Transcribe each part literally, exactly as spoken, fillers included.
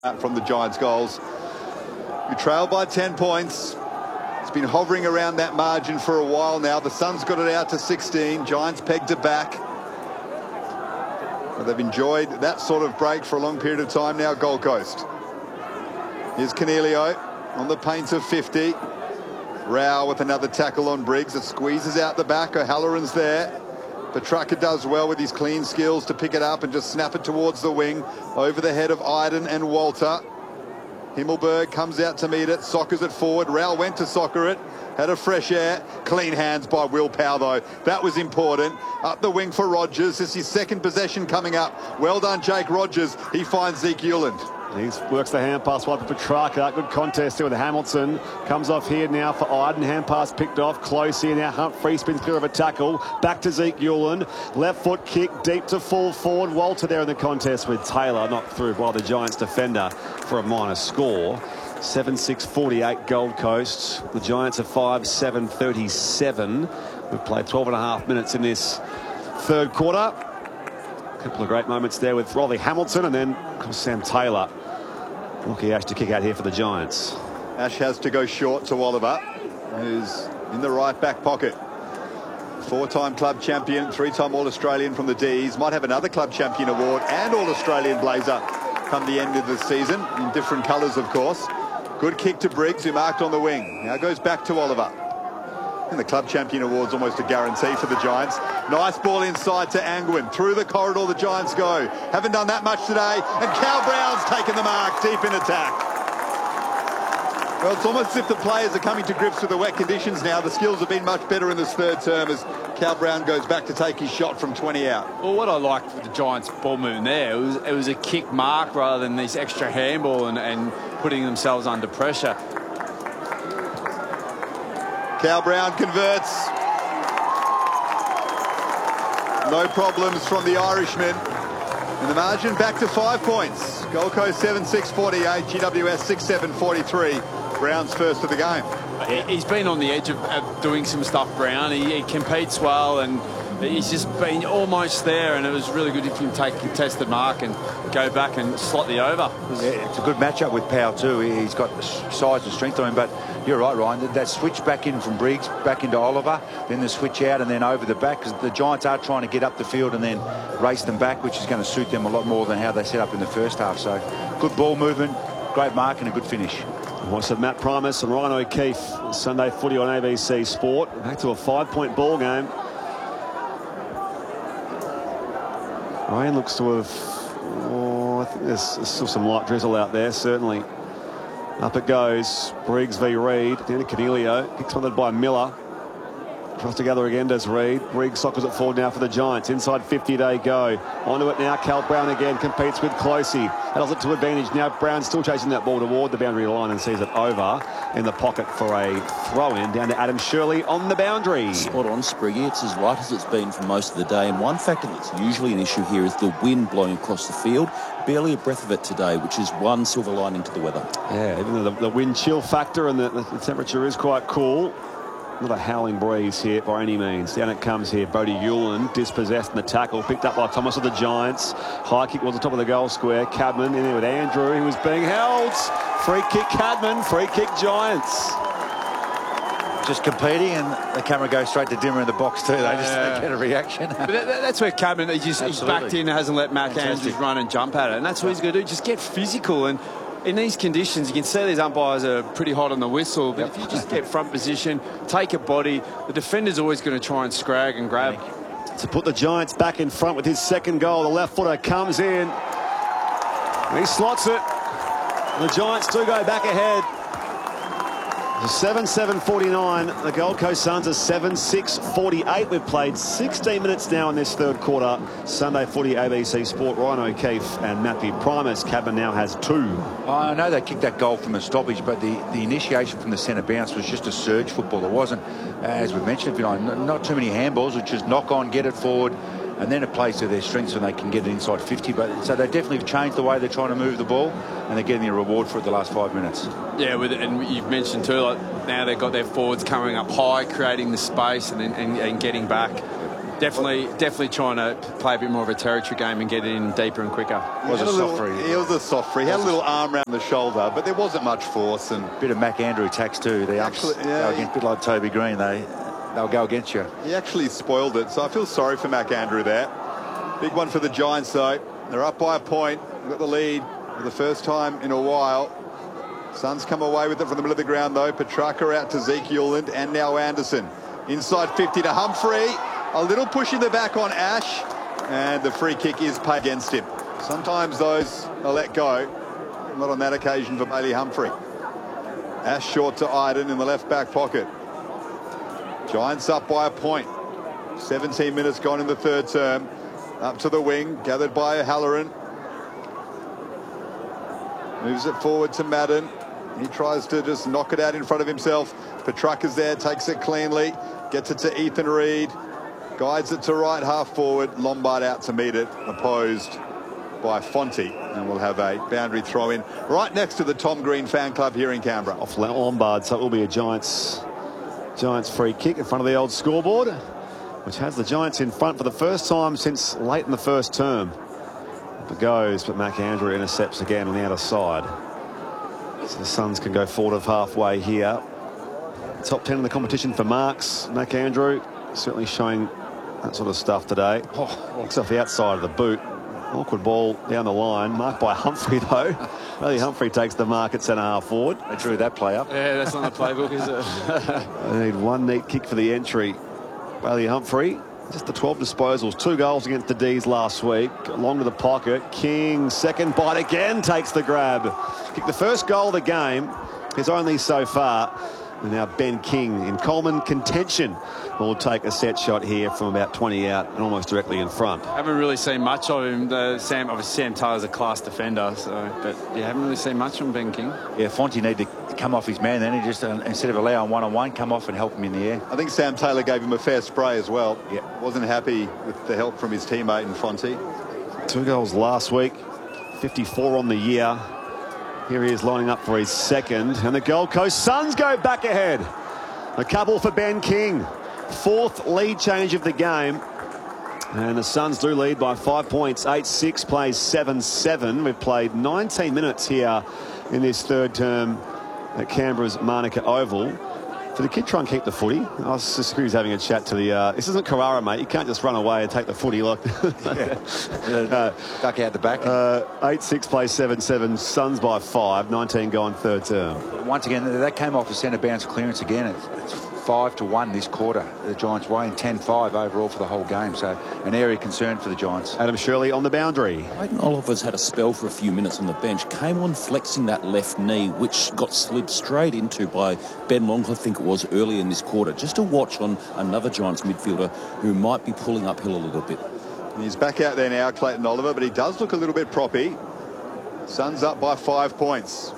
From the Giants' goals. We trail by ten points. It's been hovering around that margin for a while now. The Suns got it out to sixteen. Giants pegged it back. But they've enjoyed that sort of break for a long period of time now, Gold Coast. Here's Coniglio on the paint of fifty. Rao with another tackle on Briggs. It squeezes out the back. O'Halloran's there. Petrarca does well with his clean skills to pick it up and just snap it towards the wing over the head of Iden and Walter. Himmelberg comes out to meet it, soccers it forward. Rao went to soccer it, had a fresh air. Clean hands by Will Powell though. That was important. Up the wing for Rogers. This is his second possession coming up. Well done, Jake Rogers. He finds Zeke Uland. He works the hand pass wide for Petrarca. Good contest here with Hamilton. Comes off here now for Iden. Hand pass picked off. Close here now. Humphrey spins clear of a tackle. Back to Zeke Uland. Left foot kick deep to full forward. Walter there in the contest with Taylor. Knocked through by the Giants defender for a minor score. seven six forty-eight Gold Coast. The Giants are five seven thirty-seven. We've played twelve and a half minutes in this third quarter. A couple of great moments there with Rolly Hamilton and then of course, Sam Taylor. Lucky Ash to kick out here for the Giants. Ash has to go short to Oliver, who's in the right back pocket. Four-time club champion, three-time All-Australian from the D's. Might have another club champion award and All-Australian blazer come the end of the season, in different colours, of course. Good kick to Briggs, who marked on the wing. Now goes back to Oliver. And the club champion award's almost a guarantee for the Giants. Nice ball inside to Angwin. Through the corridor the Giants go. Haven't done that much today. And Cal Brown's taken the mark deep in attack. Well, it's almost as if the players are coming to grips with the wet conditions now. The skills have been much better in this third term as Cal Brown goes back to take his shot from twenty out. Well, what I liked with the Giants ball movement there, it was, it was a kick mark rather than this extra handball and, and putting themselves under pressure. Cal Brown converts. No problems from the Irishman. And the margin back to five points. Gold Coast seven six forty-eight, G W S six seven forty-three. Brown's first of the game. He's been on the edge of, of doing some stuff, Brown. He, he competes well and he's just been almost there, and it was really good if you can take a contested mark and go back and slot the over. Yeah, it's a good matchup with Powell too. He's got the size and strength on him, but you're right, Ryan. That switch back in from Briggs, back into Oliver, then the switch out and then over the back, because the Giants are trying to get up the field and then race them back, which is going to suit them a lot more than how they set up in the first half. So good ball movement, great mark and a good finish. Voice of Matt Primus and Ryan O'Keefe. Sunday footy on A B C Sport. Back to a five-point ball game. Ryan looks to have, oh, I think there's, there's still some light drizzle out there, certainly. Up it goes. Briggs v Reid. Down to Coniglio. Kicked on by Miller. Tries to gather again, does Reid. Briggs sockers it forward now for the Giants. Inside fifty they go. Onto it now. Cal Brown again competes with Closey. Handles it to advantage. Now Brown still chasing that ball toward the boundary line and sees it over in the pocket for a throw-in. Down to Adam Shirley on the boundary. Spot on, Spriggy. It's as light as it's been for most of the day. And one factor that's usually an issue here is the wind blowing across the field. Barely a breath of it today, which is one silver lining to the weather. Yeah, even though the, the wind chill factor and the, the temperature is quite cool. Not a howling breeze here by any means. Down it comes here. Bodie Uland dispossessed in the tackle. Picked up by Thomas of the Giants. High kick was the top of the goal square. Cadman in there with Andrew. He was being held. Free kick Cadman. Free kick Giants. Just competing, and the camera goes straight to Dimmer in the box too. They just Yeah. they get a reaction. But that, that's where Cadman, he just, he's backed in, hasn't let Mac Fantastic. Andrews run and jump at it. And that's what he's going to do. Just get physical. And in these conditions, you can see these umpires are pretty hot on the whistle. But yep. if you just get front position, take a body, the defender's always going to try and scrag and grab. To put the Giants back in front with his second goal. The left footer comes in. He slots it. The Giants do go back ahead. seven seven forty-nine. The Gold Coast Suns are seven six forty-eight. We've played sixteen minutes now in this third quarter. Sunday footy, A B C Sport. Ryan O'Keefe and Matthew Primus. Cadman now has two. I know they kicked that goal from a stoppage, but the, the initiation from the centre bounce was just a surge football. It wasn't, as we mentioned, you know, not too many handballs, which is knock on, get it forward, and then it plays to their strengths when they can get it inside fifty. But so they definitely have changed the way they're trying to move the ball, and they're getting a reward for it the last five minutes. Yeah, with it, and you've mentioned too, like now they've got their forwards coming up high, creating the space and, and, and getting back. definitely, definitely trying to play a bit more of a territory game and get it in deeper and quicker. He was a, a soft free. He was a soft free. He had a little arm around the shoulder, but there wasn't much force. And bit of Mac Andrew tax too. The actually, ups, yeah, go against, a bit like Toby Green. They they'll go against you. He actually spoiled it, so I feel sorry for Mac Andrew there. Big one for the Giants though. They're up by a point. They've got the lead for the first time in a while. Suns come away with it from the middle of the ground though. Petrarca out to Zeke Euland and now Anderson. Inside fifty to Humphrey. A little push in the back on Ash. And the free kick is paid against him. Sometimes those are let go. Not on that occasion for Bailey Humphrey. Ash short to Iden in the left back pocket. Giants up by a point. seventeen minutes gone in the third term. Up to the wing, gathered by Halloran. Moves it forward to Madden. He tries to just knock it out in front of himself. Petrarca's there, takes it cleanly. Gets it to Ethan Reed. Guides it to right half forward. Lombard out to meet it. Opposed by Fonte. And we'll have a boundary throw in right next to the Tom Green fan club here in Canberra. Off Lombard, so it will be a Giants, Giants free kick in front of the old scoreboard, which has the Giants in front for the first time since late in the first term. It goes, but Mac Andrew intercepts again on the outer side. So the Suns can go forward of halfway here. Top ten in the competition for marks. Mac Andrew certainly showing that sort of stuff today. Oh, looks off the outside of the boot. Awkward ball down the line. Marked by Humphrey, though. Bailey Humphrey takes the mark at centre half forward. They drew that play up. Yeah, that's not the playbook, is it? They need one neat kick for the entry. Bailey Humphrey, just the twelve disposals. Two goals against the D's last week. Along to the pocket. King, second bite again, takes the grab. Kicked the first goal of the game. His only so far. And now Ben King in Coleman contention will take a set shot here from about twenty out and almost directly in front. Haven't really seen much of him. The Sam, obviously Sam Taylor's a class defender, so but yeah, haven't really seen much from Ben King. Yeah, Fonte need to come off his man then. He just uh, instead of allowing one on one, come off and help him in the air. I think Sam Taylor gave him a fair spray as well. Yeah, wasn't happy with the help from his teammate in Fonte. Two goals last week, fifty-four on the year. Here he is lining up for his second, and the Gold Coast Suns go back ahead. A couple for Ben King. Fourth lead change of the game. And the Suns do lead by five points. eight six plays seven seven. We've played nineteen minutes here in this third term at Canberra's Manuka Oval. For the kid try and keep the footy. I was just he was having a chat to the... Uh, this isn't Carrara, mate. You can't just run away and take the footy like... yeah. uh, Duck out the back. Uh, eight six plays seven seven. Suns by five. nineteen gone third term. Once again, that came off a centre bounce clearance again. It's, it's five to one this quarter, the Giants' way, and ten five overall for the whole game. So an area of concern for the Giants. Adam Shirley on the boundary. Clayton Oliver's had a spell for a few minutes on the bench. Came on flexing that left knee, which got slid straight into by Ben Long, I think it was, early in this quarter. Just a watch on another Giants midfielder who might be pulling uphill a little bit. He's back out there now, Clayton Oliver, but he does look a little bit proppy. Suns up by five points.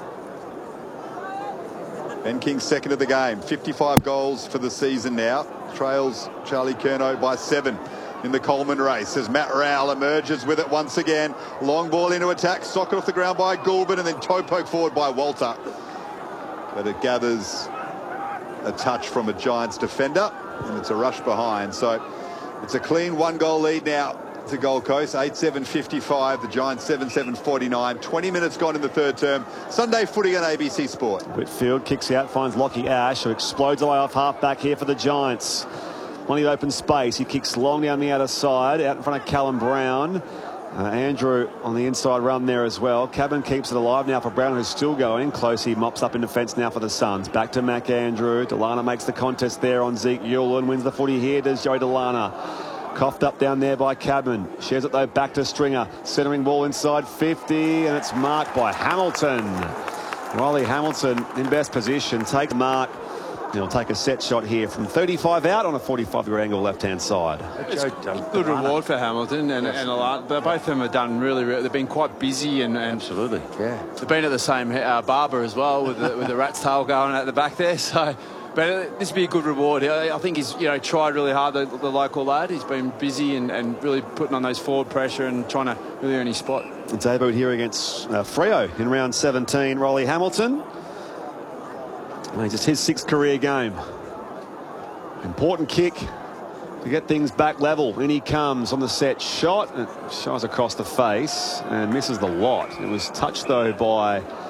Ben King second of the game. fifty-five goals for the season now. Trails Charlie Curnow by seven in the Coleman race as Matt Rowell emerges with it once again. Long ball into attack. Socket off the ground by Goulburn and then toe poke forward by Walter. But it gathers a touch from a Giants defender and it's a rush behind. So it's a clean one goal lead now to Gold Coast. eight seven fifty-five. The Giants seven seven forty-nine. twenty minutes gone in the third term. Sunday footy on A B C Sport. Whitfield kicks out, finds Lockie Ash, who explodes away off half back here for the Giants. Plenty of open space. He kicks long down the outer side, out in front of Callum Brown. Uh, Andrew on the inside run there as well. Cabin keeps it alive now for Brown, who's still going. Close, he mops up in defence now for the Suns. Back to Mac Andrew. Delana makes the contest there on Zeke Euland. Wins the footy here, does Joey Delana. Coughed up down there by Cabin. Shares it though back to Stringer. Centering ball inside fifty, and it's marked by Hamilton. Riley Hamilton in best position. Take the mark. He'll take a set shot here from thirty-five out on a forty-five degree angle left-hand side. It's good reward for Hamilton and, and a lot. But both of them have done really, really. They've been quite busy and, and absolutely, yeah. They've been at the same uh, barber as well with the, with the rat's tail going at the back there. So, but this would be a good reward. I think he's you know tried really hard. The, the local lad. He's been busy and, and really putting on those forward pressure and trying to really earn his spot. Debut here against uh, Freo in round seventeen. Riley Hamilton. And just his sixth career game. Important kick. to get things back level. In he comes on the set shot. It shies across the face and misses the lot. It was touched, though, by